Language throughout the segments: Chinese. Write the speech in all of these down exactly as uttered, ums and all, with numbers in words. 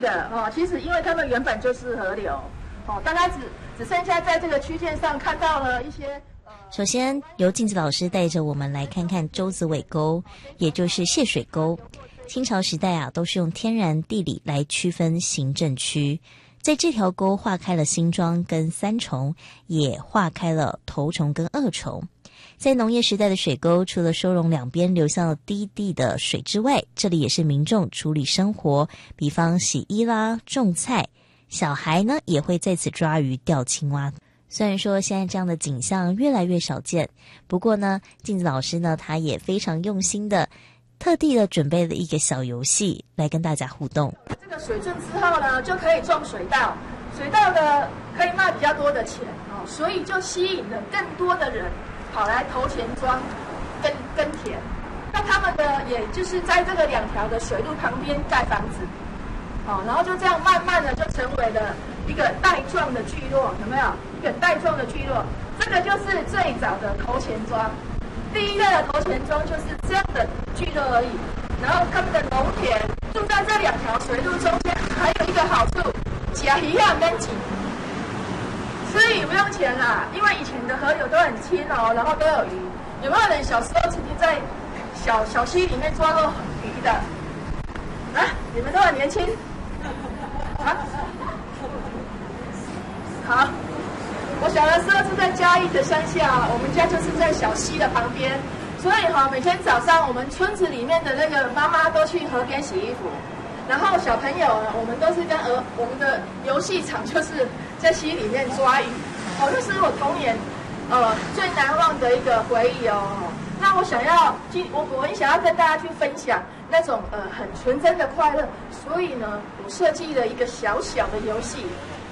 的哦，其实因为他们原本就是河流，哦，大概只只剩下在这个区间上看到了一些。 首先，由镜子老师带着我们来看看洲子尾沟，也就是泄水沟。清朝时代啊，都是用天然地理来区分行政区。在这条沟划开了新庄跟三重，也划开了头重跟二重。在农业时代的水沟，除了收容两边流向低地的水之外，这里也是民众处理生活，比方洗衣啦、种菜，小孩呢也会在此抓鱼、钓青蛙。虽然说现在这样的景象越来越少见，不过呢，镜子老师呢，他也非常用心的，特地的准备了一个小游戏来跟大家互动。 这个水圳之后呢，就可以种水稻，水稻呢可以卖比较多的钱哦，所以就吸引了更多的人跑来头前庄耕耕田。那他们呢，也就是在这个两条的水路旁边盖房子，哦，然后就这样慢慢的就成为了一个带状的聚落，有没有？一个带状的聚落，这个就是最早的头前庄。第一代的头前庄就是这样的聚落而已。然后他们的农田住在这两条水路中间，还有一个好处，假鱼啊跟井，所以不用钱啦。因为以前的河流都很清哦，然后都有鱼。有没有人小时候曾经在小小溪里面抓过鱼的？啊，你们都很年轻。啊，好。我小的时候是在嘉义的乡下，我们家就是在小溪的旁边，所以哈，每天早上我们村子里面的那个妈妈都去河边洗衣服，然后小朋友呢，我们都是跟儿我们的游戏场就是在溪里面抓鱼，哦，这是我童年呃最难忘的一个回忆哦。那我想要今我我很想要跟大家去分享那种呃很纯真的快乐，所以呢，我设计了一个小小的游戏。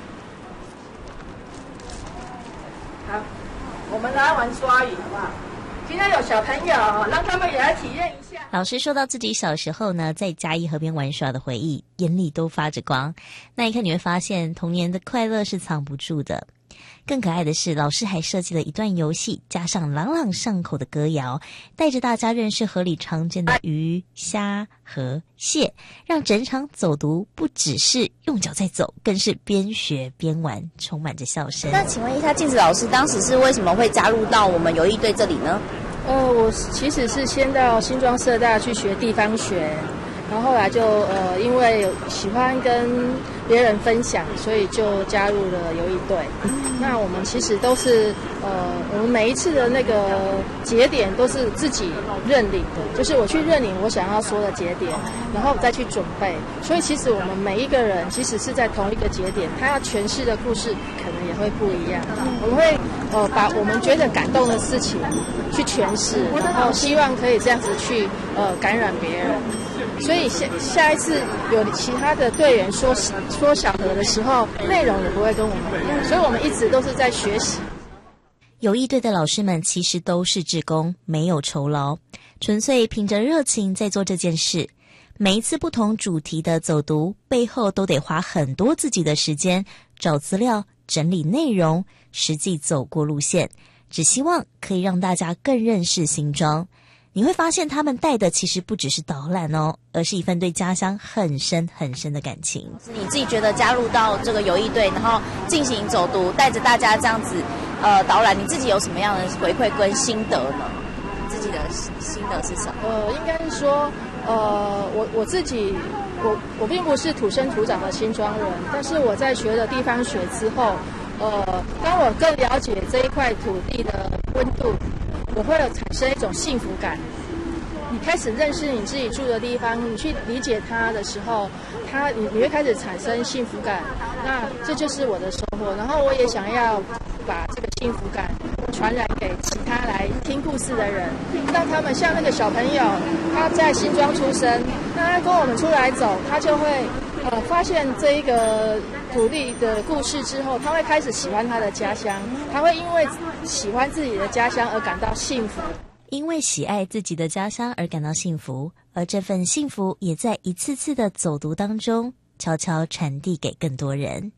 好，我们来玩抓鱼，好不好？今天有小朋友，让他们也来体验一下。 老师说到自己小时候呢，在嘉义河边玩耍的回忆，眼里都发着光。那一刻你会发现，童年的快乐是藏不住的。更可爱的是，老师还设计了一段游戏，加上朗朗上口的歌谣，带着大家认识河里常见的鱼、虾和蟹，让整场走读不只是用脚在走，更是边学边玩，充满着笑声。 那请问一下，镜子老师当时是为什么会加入到我们游艺队这里呢？ 呃，我其实是先到新庄社大去学地方学，然后后来就呃，因为喜欢跟别人分享，所以就加入了游艺队。那我们其实都是呃，我们每一次的那个节点都是自己认领的，就是我去认领我想要说的节点，然后我再去准备。所以其实我们每一个人其实是在同一个节点，他要诠释的故事可能也会不一样。我们会呃把我们觉得感动的事情去诠释，然后希望可以这样子去呃感染别人。所以下下一次有其他的队员说说小河的时候，内容也不会跟我们一样，所以我们一直都是在学习。 游艺队的老师们其实都是志工，没有酬劳，纯粹凭着热情在做这件事。每一次不同主题的走读，背后都得花很多自己的时间，找资料、整理内容，实际走过路线，只希望可以让大家更认识新庄。你会发现他们带的其实不只是导览哦，而是一份对家乡很深很深的感情。 你自己觉得加入到这个游艺队，然后进行走读，带着大家这样子呃导览，你自己有什么样的回馈跟心得呢？自己的心得是什么？ 呃，应该是说，呃，我我自己，我我并不是土生土长的新庄人，但是我在学了地方学之后，呃，当我更了解这一块土地的温度，我会有产生一种幸福感。你开始认识你自己住的地方，你去理解它的时候，它你你会开始产生幸福感。那这就是我的收获。然后我也想要把这个幸福感传染给其他来听故事的人，让他们像那个小朋友，他在新庄出生，那他跟我们出来走，他就会呃发现这一个土地的故事之后，他会开始喜欢他的家乡，他会因为喜欢自己的家乡而感到幸福。 因为喜爱自己的家乡而感到幸福，而这份幸福也在一次次的走读当中悄悄传递给更多人。